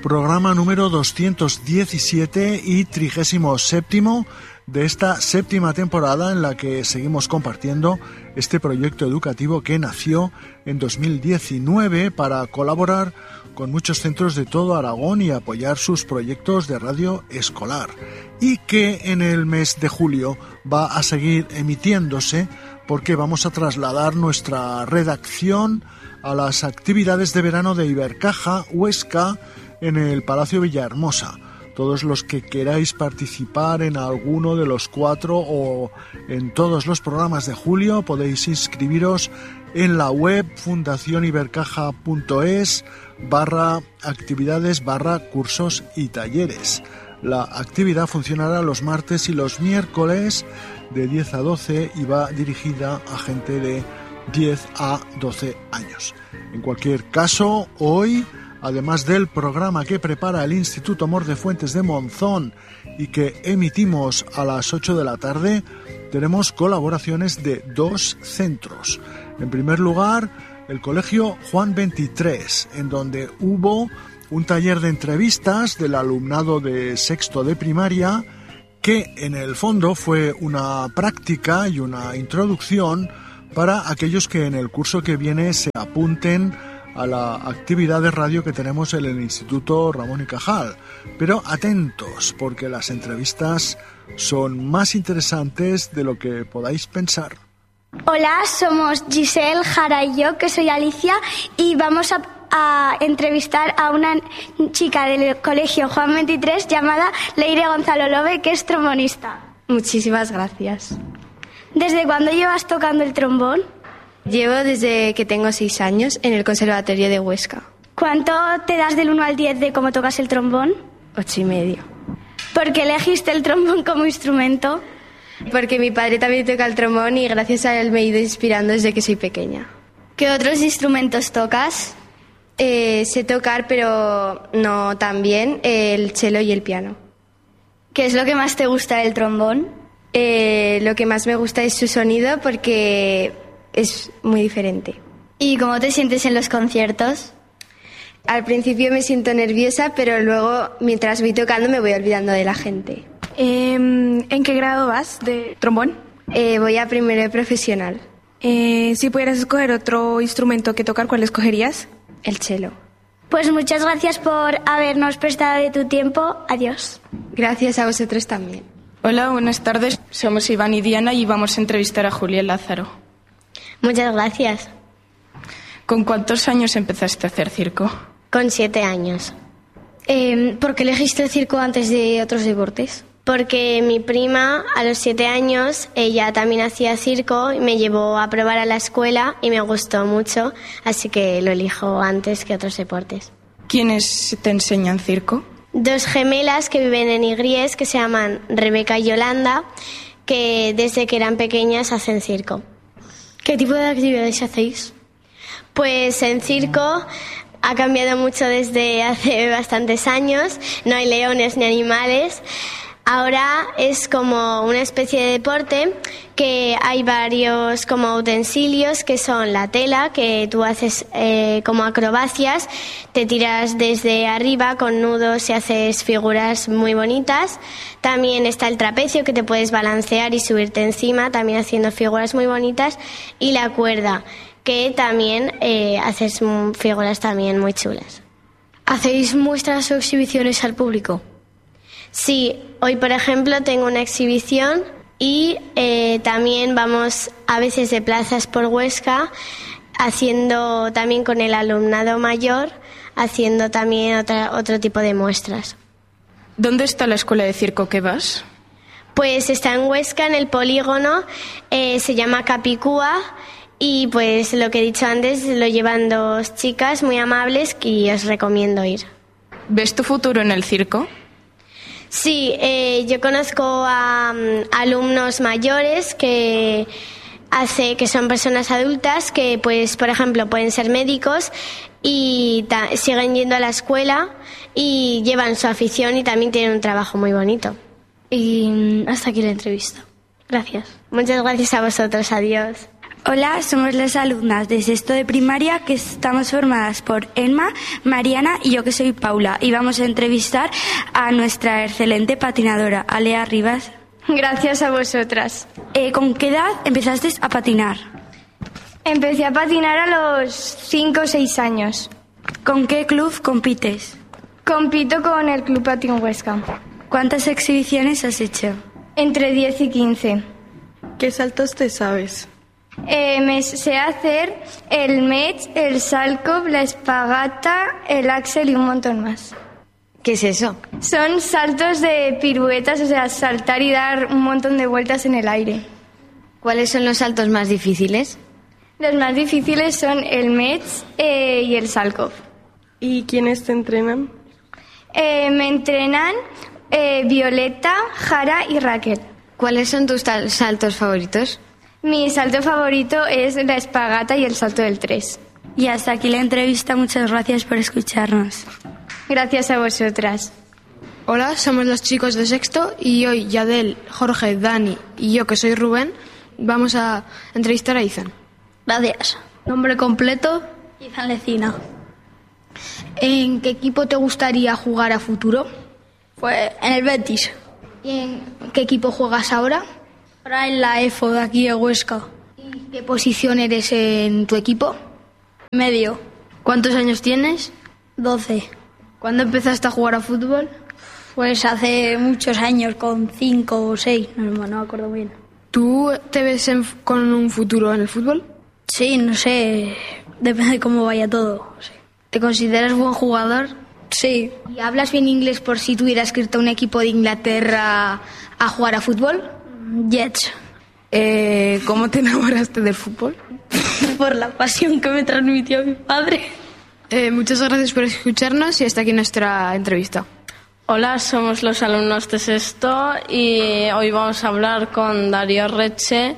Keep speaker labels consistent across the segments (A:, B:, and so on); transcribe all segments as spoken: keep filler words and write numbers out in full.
A: programa número doscientos diecisiete y trigésimo séptimo de esta séptima temporada en la que seguimos compartiendo este proyecto educativo que nació en dos mil diecinueve para colaborar con muchos centros de todo Aragón y apoyar sus proyectos de radio escolar, y que en el mes de julio va a seguir emitiéndose porque vamos a trasladar nuestra redacción a las actividades de verano de Ibercaja Huesca en el Palacio Villahermosa. Todos los que queráis participar en alguno de los cuatro o en todos los programas de julio podéis inscribiros en la web fundacionibercaja.es barra actividades barra cursos y talleres. La actividad funcionará los martes y los miércoles de diez a doce y va dirigida a gente de diez a doce años. En cualquier caso, hoy, además del programa que prepara el Instituto Mor de Fuentes de Monzón y que emitimos a las ocho de la tarde, tenemos colaboraciones de dos centros. En primer lugar, el Colegio Juan veintitrés, en donde hubo un taller de entrevistas del alumnado de sexto de primaria, que en el fondo fue una práctica y una introducción para aquellos que en el curso que viene se apunten a la actividad de radio que tenemos en el Instituto Ramón y Cajal. Pero atentos, porque las entrevistas son más interesantes de lo que podáis pensar.
B: Hola, somos Giselle, Jara y yo, que soy Alicia, y vamos a, a entrevistar a una chica del Colegio Juan veintitrés llamada Leire Gonzalo Lobe, que es trombonista.
C: Muchísimas gracias.
B: ¿Desde cuándo llevas tocando el trombón?
C: Llevo desde que tengo seis años en el Conservatorio de Huesca.
B: ¿Cuánto te das del uno al diez de cómo tocas el trombón?
C: Ocho y medio.
B: ¿Por qué elegiste el trombón como instrumento?
C: Porque mi padre también toca el trombón y gracias a él me he ido inspirando desde que soy pequeña.
B: ¿Qué otros instrumentos tocas?
C: Eh, sé tocar, pero no tan bien, el cello y el piano.
B: ¿Qué es lo que más te gusta del trombón?
C: Eh, lo que más me gusta es su sonido porque es muy diferente.
B: ¿Y cómo te sientes en los conciertos?
C: Al principio me siento nerviosa, pero luego, mientras voy tocando, me voy olvidando de la gente.
D: Eh, ¿En qué grado vas de trombón?
C: Eh, voy a primero de profesional.
D: Eh, si pudieras escoger otro instrumento que tocar, ¿cuál escogerías?
C: El cello.
B: Pues muchas gracias por habernos prestado de tu tiempo. Adiós.
C: Gracias a vosotros también.
E: Hola, buenas tardes. Somos Iván y Diana y vamos a entrevistar a Julián Lázaro.
B: Muchas gracias.
E: ¿Con cuántos años empezaste a hacer circo?
B: Con siete años. Eh, ¿Por qué elegiste el circo antes de otros deportes? Porque mi prima, a los siete años, ella también hacía circo y me llevó a probar a la escuela y me gustó mucho, así que lo elijo antes que otros deportes.
E: ¿Quiénes te enseñan circo?
B: Dos gemelas que viven en Igries, que se llaman Rebeca y Yolanda, que desde que eran pequeñas hacen circo.
D: ¿Qué tipo de actividades hacéis?
B: Pues en circo ha cambiado mucho desde hace bastantes años, no hay leones ni animales. Ahora es como una especie de deporte que hay varios como utensilios que son la tela, que tú haces eh, como acrobacias, te tiras desde arriba con nudos y haces figuras muy bonitas. También está el trapecio, que te puedes balancear y subirte encima, también haciendo figuras muy bonitas. Y la cuerda, que también eh, haces figuras también muy chulas.
D: ¿Hacéis muestras o exhibiciones al público?
B: Sí, hoy por ejemplo tengo una exhibición y eh, también vamos a veces de plazas por Huesca haciendo también con el alumnado mayor, haciendo también otra, otro tipo de muestras.
E: ¿Dónde está la escuela de circo que vas?
B: Pues está en Huesca, en el polígono, eh, se llama Capicúa y pues lo que he dicho antes lo llevan dos chicas muy amables y os recomiendo ir.
E: ¿Ves tu futuro en el circo?
B: Sí, eh, yo conozco a um, alumnos mayores que hace que son personas adultas que, pues, por ejemplo, pueden ser médicos y ta- siguen yendo a la escuela y llevan su afición y también tienen un trabajo muy bonito.
D: Y hasta aquí la entrevista.
B: Gracias. Muchas gracias a vosotros. Adiós.
F: Hola, somos las alumnas de sexto de primaria que estamos formadas por Emma, Mariana y yo que soy Paula y vamos a entrevistar a nuestra excelente patinadora, Alea Rivas.
C: Gracias a vosotras.
F: Eh, ¿Con qué edad empezaste a patinar?
C: Empecé a patinar a los cinco o seis años.
F: ¿Con qué club compites?
C: Compito con el Club Patín Huesca.
F: ¿Cuántas exhibiciones has hecho?
C: Entre diez y quince.
E: ¿Qué saltos te sabes?
C: Eh, me sé hacer el match, el salcop, la espagata, el axel y un montón más.
G: ¿Qué es eso?
C: Son saltos de piruetas, o sea, saltar y dar un montón de vueltas en el aire.
G: ¿Cuáles son los saltos más difíciles?
C: Los más difíciles son el match eh, y el salcop.
E: ¿Y quiénes te entrenan?
C: Eh, me entrenan eh, Violeta, Jara y Raquel.
G: ¿Cuáles son tus tal- saltos favoritos?
C: Mi salto favorito es la espagata y el salto del tres.
F: Y hasta aquí la entrevista. Muchas gracias por escucharnos.
C: Gracias a vosotras.
H: Hola, somos los chicos de sexto y hoy Yadel, Jorge, Dani y yo, que soy Rubén, vamos a entrevistar a Izan.
I: Gracias.
H: Nombre completo.
I: Izan Lecina.
H: ¿En qué equipo te gustaría jugar a futuro?
I: Pues en el Betis.
H: ¿Y en qué equipo juegas ahora?
I: Ahora en la E F O de aquí de Huesca.
H: ¿Y qué posición eres en tu equipo?
I: Medio.
H: ¿Cuántos años tienes?
I: doce.
H: ¿Cuándo empezaste a jugar a fútbol?
I: Pues hace muchos años, con cinco o seis, no, no me acuerdo bien.
H: ¿Tú te ves en, con un futuro en el fútbol?
I: Sí, no sé, depende de cómo vaya todo. Sí.
H: ¿Te consideras buen jugador?
I: Sí.
H: ¿Y hablas bien inglés por si tú hubieras escrito a un equipo de Inglaterra a jugar a fútbol?
I: Jets.
H: Eh, ¿Cómo te enamoraste del fútbol?
I: Por la pasión que me transmitió mi padre.
H: Eh, muchas gracias por escucharnos y hasta aquí nuestra entrevista.
J: Hola, somos los alumnos de sexto y hoy vamos a hablar con Darío Reche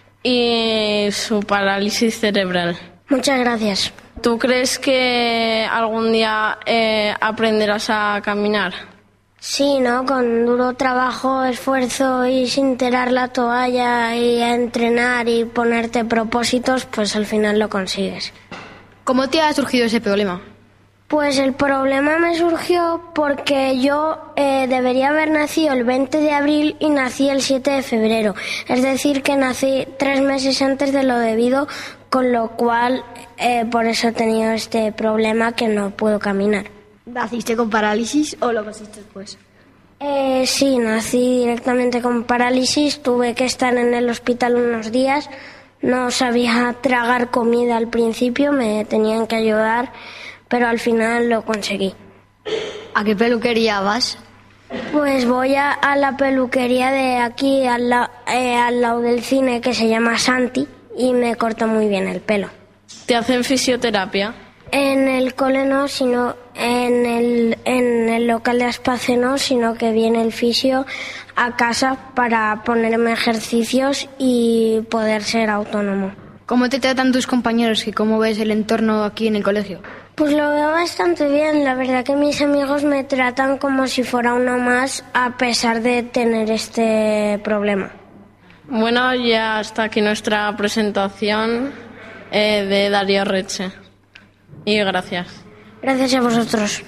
J: y su parálisis cerebral.
B: Muchas gracias.
J: ¿Tú crees que algún día eh, aprenderás a caminar?
B: Sí, ¿no? Con duro trabajo, esfuerzo y sin tirar la toalla y a entrenar y ponerte propósitos, pues al final lo consigues.
H: ¿Cómo te ha surgido ese problema?
B: Pues el problema me surgió porque yo eh, debería haber nacido el veinte de abril y nací el siete de febrero. Es decir, que nací tres meses antes de lo debido, con lo cual eh, por eso he tenido este problema que no puedo caminar.
I: ¿Naciste con parálisis o lo consiste después?
B: Eh, sí, nací directamente con parálisis, tuve que estar en el hospital unos días, no sabía tragar comida al principio, me tenían que ayudar, pero al final lo conseguí.
I: ¿A qué peluquería vas?
B: Pues voy a, a la peluquería de aquí, al, la, eh, al lado del cine, que se llama Santi, y me corta muy bien el pelo.
J: ¿Te hacen fisioterapia?
B: En el cole no, sino en el, en el local de Aspace no, sino que viene el fisio a casa para ponerme ejercicios y poder ser autónomo.
H: ¿Cómo te tratan tus compañeros y cómo ves el entorno aquí en el colegio?
B: Pues lo veo bastante bien, la verdad que mis amigos me tratan como si fuera uno más a pesar de tener este problema.
J: Bueno, ya está aquí nuestra presentación eh, de Darío Reche. Y gracias.
B: Gracias a vosotros.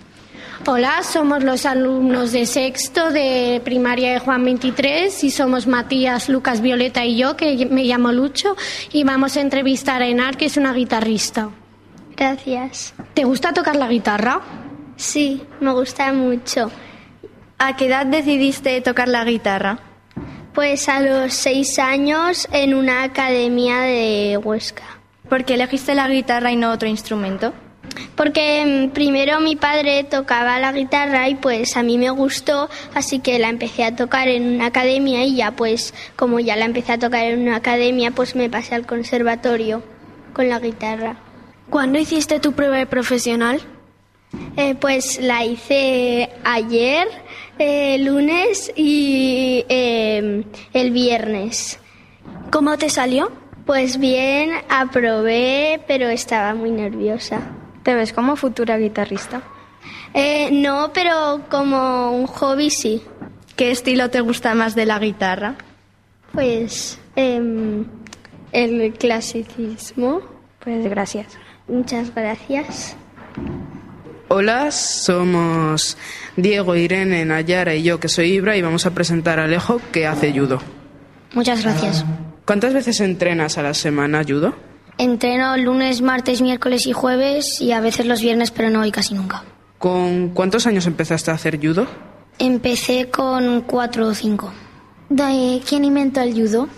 K: Hola, somos los alumnos de sexto de primaria de Juan veintitrés y somos Matías, Lucas, Violeta y yo, que me llamo Lucho, y vamos a entrevistar a Enar, que es una guitarrista.
B: Gracias.
K: ¿Te gusta tocar la guitarra?
B: Sí, me gusta mucho.
C: ¿A qué edad decidiste tocar la guitarra?
B: Pues a los seis años en una academia de Huesca.
C: ¿Por qué elegiste la guitarra y no otro instrumento?
B: Porque primero mi padre tocaba la guitarra y pues a mí me gustó, así que la empecé a tocar en una academia y ya pues como ya la empecé a tocar en una academia, pues me pasé al conservatorio con la guitarra.
K: ¿Cuándo hiciste tu prueba profesional?
B: Eh, pues la hice ayer, eh, lunes y eh, el viernes.
K: ¿Cómo te salió?
B: Pues bien, aprobé, pero estaba muy nerviosa.
C: ¿Te ves como futura guitarrista?
B: Eh, no, pero como un hobby sí.
C: ¿Qué estilo te gusta más de la guitarra?
B: Pues eh,
K: El clasicismo.
C: Pues gracias.
B: Muchas gracias.
E: Hola, somos Diego, Irene, Nayara y yo, que soy Ibra, y vamos a presentar a Alejo, que hace judo.
I: Muchas gracias.
E: ¿Cuántas veces entrenas a la semana judo?
I: Entreno lunes, martes, miércoles y jueves y a veces los viernes, pero no hoy casi nunca.
E: ¿Con cuántos años empezaste a hacer judo?
I: Empecé con cuatro o cinco.
B: ¿De quién inventó el judo?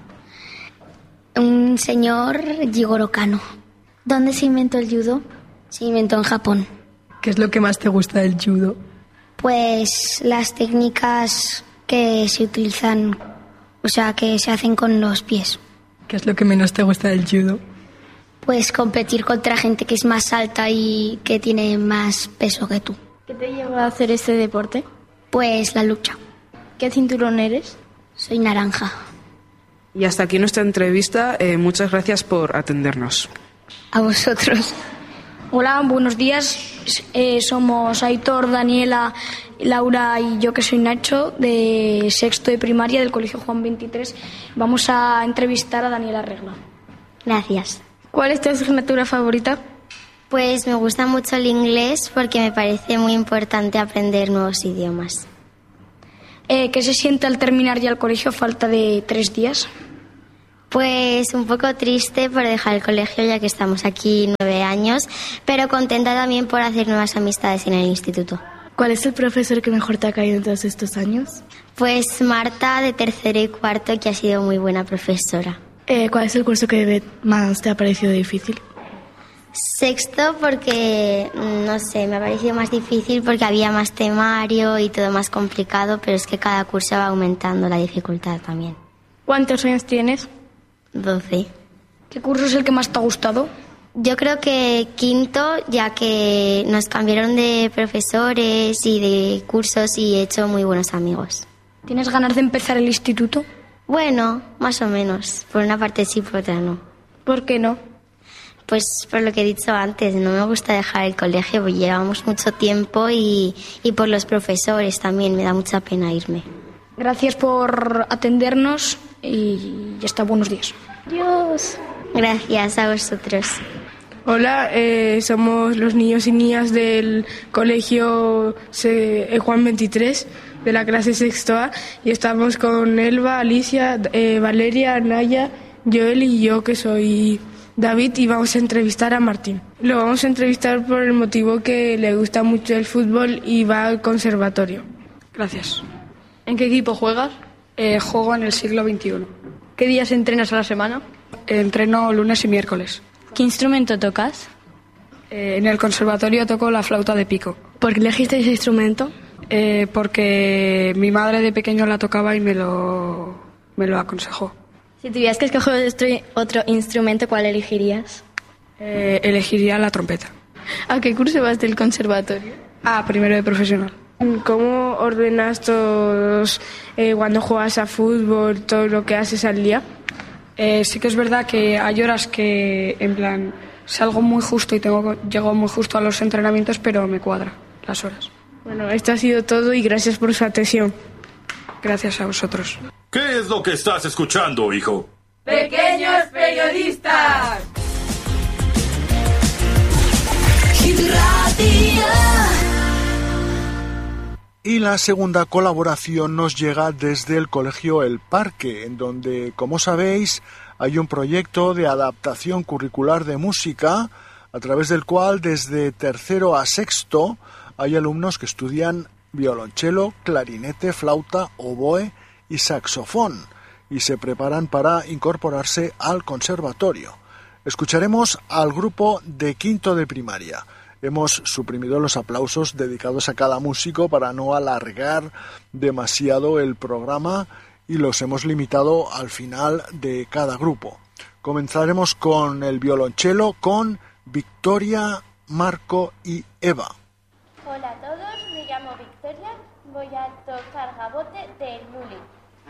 I: Un señor Jigoro Kano.
B: ¿Dónde se inventó el judo?
I: Se inventó en Japón.
L: ¿Qué es lo que más te gusta del judo?
I: Pues las técnicas que se utilizan, o sea, que se hacen con los pies.
L: ¿Qué es lo que menos te gusta del judo?
I: Pues competir contra gente que es más alta y que tiene más peso que tú.
B: ¿Qué te llevó a hacer este deporte?
I: Pues la lucha.
B: ¿Qué cinturón eres?
I: Soy naranja.
E: Y hasta aquí nuestra entrevista. Eh, muchas gracias por atendernos.
I: A vosotros.
C: Hola, buenos días. Eh, somos Aitor, Daniela, Laura y yo, que soy Nacho, de sexto de primaria del Colegio Juan veintitrés. Vamos a entrevistar a Daniela Regla.
B: Gracias.
H: ¿Cuál es tu asignatura favorita?
B: Pues me gusta mucho el inglés porque me parece muy importante aprender nuevos idiomas.
C: Eh, ¿Qué se siente al terminar ya el colegio a falta de tres días?
B: Pues un poco triste por dejar el colegio, ya que estamos aquí nueve años, pero contenta también por hacer nuevas amistades en el instituto.
H: ¿Cuál es el profesor que mejor te ha caído en todos estos años?
B: Pues Marta, de tercero y cuarto, que ha sido muy buena profesora.
H: Eh, ¿Cuál es el curso que más te ha parecido difícil?
B: Sexto, porque, no sé, me ha parecido más difícil porque había más temario y todo más complicado, pero es que cada curso va aumentando la dificultad también.
H: ¿Cuántos años tienes?
B: doce.
C: ¿Qué curso es el que más te ha gustado?
B: Yo creo que quinto, ya que nos cambiaron de profesores y de cursos y he hecho muy buenos amigos.
C: ¿Tienes ganas de empezar el instituto?
B: Bueno, más o menos. Por una parte sí, por otra no.
H: ¿Por qué no?
B: Pues por lo que he dicho antes, no me gusta dejar el colegio, porque llevamos mucho tiempo y, y por los profesores también, me da mucha pena irme.
C: Gracias por atendernos y ya está, buenos días.
B: Adiós. Gracias a vosotros.
E: Hola, eh, somos los niños y niñas del colegio Juan veintitrés, de la clase sexto A, y estamos con Elba, Alicia, eh, Valeria, Naya, Joel y yo, que soy David, y vamos a entrevistar a Martín. Lo vamos a entrevistar por el motivo que le gusta mucho el fútbol y va al conservatorio.
L: Gracias.
H: ¿En qué equipo juegas?
L: Eh, juego en el siglo veintiuno.
H: ¿Qué días entrenas a la semana?
L: Eh, entreno lunes y miércoles.
H: ¿Qué instrumento tocas?
L: Eh, en el conservatorio toco la flauta de pico.
H: ¿Por qué elegiste ese instrumento?
L: Eh, porque mi madre de pequeño la tocaba y me lo, me lo aconsejó.
H: Si tuvieras que escoger otro instrumento, ¿cuál elegirías?
L: Eh, elegiría la trompeta.
H: ¿A qué curso vas del conservatorio?
L: Ah, primero de profesional.
E: ¿Cómo ordenas todos eh, cuando juegas a fútbol, todo lo que haces al día?
L: Eh, sí que es verdad que hay horas que, en plan, salgo muy justo y tengo llego muy justo a los entrenamientos, pero me cuadra las horas.
E: Bueno, esto ha sido todo y gracias por su atención.
L: Gracias a vosotros.
M: ¿Qué es lo que estás escuchando, hijo?
N: ¡Pequeños periodistas!
A: Y la segunda colaboración nos llega desde el Colegio El Parque, en donde, como sabéis, hay un proyecto de adaptación curricular de música, a través del cual desde tercero a sexto hay alumnos que estudian violonchelo, clarinete, flauta, oboe y saxofón, y se preparan para incorporarse al conservatorio. Escucharemos al grupo de quinto de primaria. Hemos suprimido los aplausos dedicados a cada músico para no alargar demasiado el programa y los hemos limitado al final de cada grupo. Comenzaremos con el violonchelo con Victoria, Marco y Eva.
O: Hola a todos, me llamo Victoria, voy a tocar Gabote de Luli.